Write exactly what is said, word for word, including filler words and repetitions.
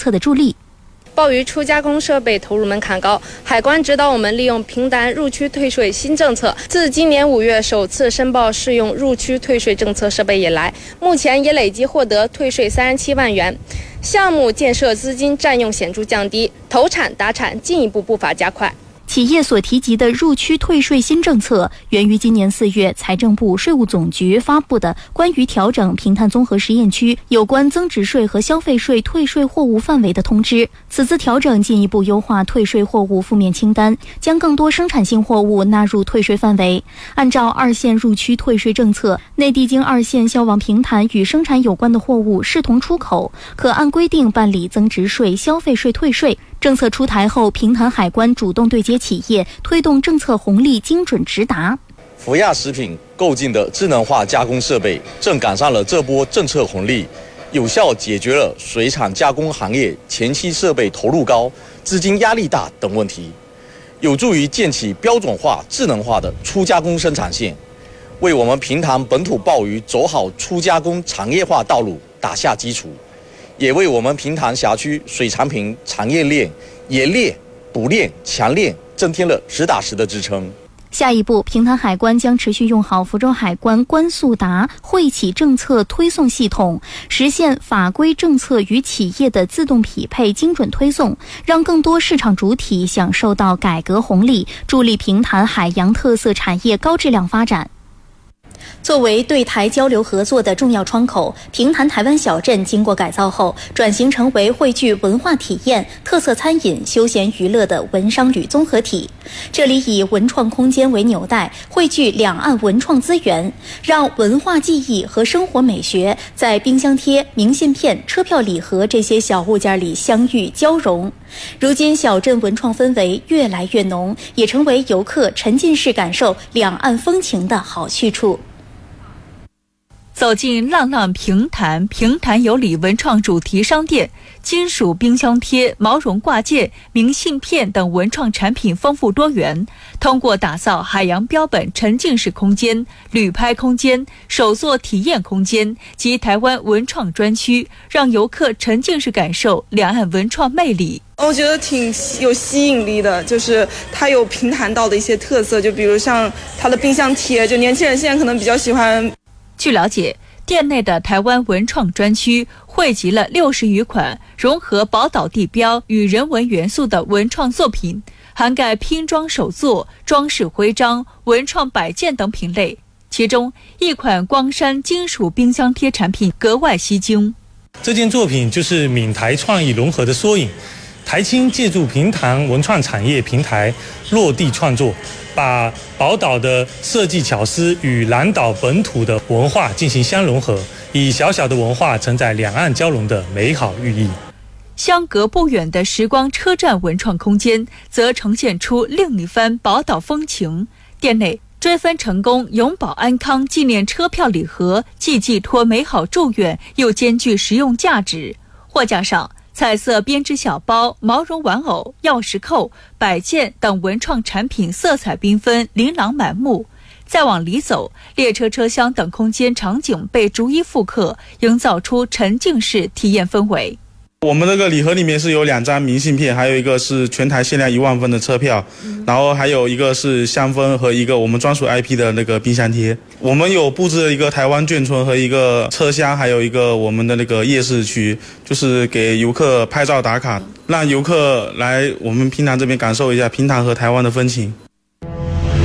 策的助力。 鲍鱼初加工设备投入门槛高，海关指导我们利用平台入区退税新政策，自今年五月首次申报适用入区退税政策设备以来，目前也累计获得退税三十七万元，项目建设资金占用显著降低，投产打产进一步步伐加快。 企业所提及的入区退税新政策，源于今年四月财政部、税务总局发布的关于调整平潭综合实验区有关增值税和消费税退税货物范围的通知。此次调整进一步优化退税货物负面清单，将更多生产性货物纳入退税范围。按照二线入区退税政策，内地经二线销往平潭与生产有关的货物视同出口，可按规定办理增值税、消费税退税。政策出台后，平潭海关主动对接企业，推动政策红利精准直达。 福亚食品购进的智能化加工设备正赶上了这波政策红利，有效解决了水产加工行业前期设备投入高、资金压力大等问题，有助于建起标准化、智能化的初加工生产线，为我们平潭本土鲍鱼走好初加工产业化道路打下基础，也为我们平潭辖区水产品产业链冶炼、补炼、强炼增添了实打实的支撑。 下一步，平潭海关将持续用好福州海关关速达惠企政策推送系统，实现法规政策与企业的自动匹配、精准推送，让更多市场主体享受到改革红利，助力平潭海洋特色产业高质量发展。作为对台交流合作的重要窗口，平潭台湾小镇经过改造后，转型成为汇聚文化体验、特色餐饮、休闲娱乐的文商旅综合体。这里以文创空间为纽带，汇聚两岸文创资源，让文化技艺和生活美学在冰箱贴、明信片、车票礼盒这些小物件里相遇交融。如今小镇文创氛围越来越浓，也成为游客沉浸式感受两岸风情的好去处。 走进浪浪平潭，平潭有礼文创主题商店，金属冰箱贴、毛绒挂件、明信片等文创产品丰富多元。通过打造海洋标本沉浸式空间、旅拍空间、手作体验空间及台湾文创专区，让游客沉浸式感受两岸文创魅力。 我觉得挺有吸引力的，就是它有平潭道的一些特色，就比如像它的冰箱贴，就年轻人现在可能比较喜欢。 据了解，店内的台湾文创专区汇集了六十余款融合宝岛地标与人文元素的文创作品，涵盖拼装手作、装饰徽章、文创摆件等品类。其中一款光山金属冰箱贴产品格外吸睛。 这件作品就是闽台创意融合的缩影。台青借助平潭文创产业平台落地创作，把宝岛的设计巧思与南岛本土的文化进行相融合，以小小的文化承载两岸交融的美好寓意。 相隔不远的时光车站文创空间则呈现出另一番宝岛风情。店内追分成功永保安康纪念车票礼盒，既寄托美好祝愿，又兼具实用价值。货架上彩色编织小包、毛绒玩偶、钥匙扣、摆件等文创产品色彩缤纷，琳琅满目。再往里走，列车车厢等空间场景被逐一复刻，营造出沉浸式体验氛围。 我们那个礼盒里面是有两张明信片，还有一个是全台限量一万份的车票，嗯、然后还有一个是香氛和一个我们专属 I P 的那个冰箱贴。我们有布置了一个台湾眷村和一个车厢，还有一个我们的那个夜市区，就是给游客拍照打卡，让游客来我们平潭这边感受一下平潭和台湾的风情。